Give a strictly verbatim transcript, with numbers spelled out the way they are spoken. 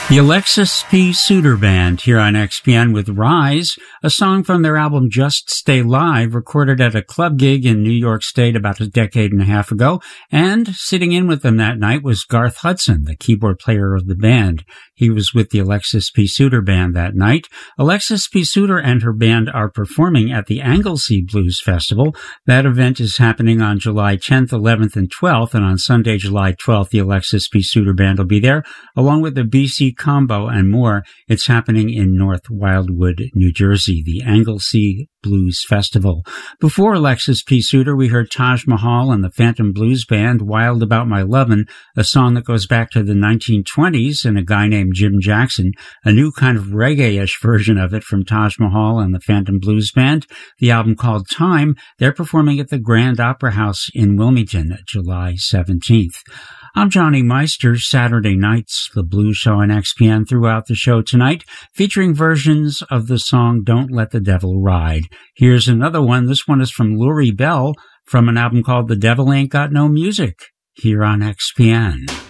The Alexis P. Suter Band here on X P N with Rise, a song from their album Just Stay Live, recorded at a club gig in New York State about a decade and a half ago. And sitting in with them that night was Garth Hudson, the keyboard player of the band. He was with the Alexis P. Suter Band that night. Alexis P. Suter and her band are performing at the Anglesey Blues Festival. That event is happening on July tenth, eleventh, and twelfth, and on Sunday, July twelfth, the Alexis P. Suter Band will be there, along with the B C Combo and more. It's happening in North Wildwood, New Jersey, the Anglesey Blues Festival. Before Alexis P. Suter, we heard Taj Mahal and the Phantom Blues Band, Wild About My Lovin', a song that goes back to the nineteen twenties, and a guy named Jim Jackson, a new kind of reggae-ish version of it from Taj Mahal and the Phantom Blues Band. The album called Time, they're performing at the Grand Opera House in Wilmington, July seventeenth. I'm Johnny Meister. Saturday nights, the Blues Show on X P N throughout the show tonight, featuring versions of the song Don't Let the Devil Ride. Here's another one. This one is from Lurrie Bell from an album called The Devil Ain't Got No Music here on X P N.